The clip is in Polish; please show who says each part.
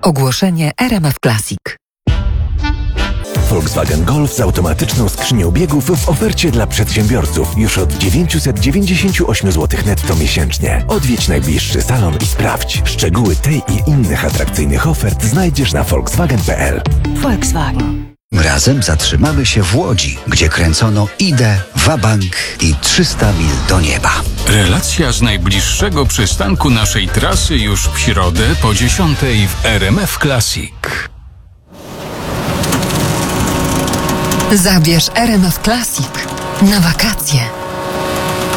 Speaker 1: Ogłoszenie RMF Classic.
Speaker 2: Volkswagen Golf z automatyczną skrzynią biegów w ofercie dla przedsiębiorców już od 998 zł netto miesięcznie. Odwiedź najbliższy salon i sprawdź. Szczegóły tej i innych atrakcyjnych ofert znajdziesz na volkswagen.pl.
Speaker 1: Volkswagen.
Speaker 3: Razem zatrzymamy się w Łodzi, gdzie kręcono Idę, Wabank i 300 mil do nieba.
Speaker 4: Relacja z najbliższego przystanku naszej trasy już w środę po 10 w RMF Classic.
Speaker 1: Zabierz RMF Classic na wakacje.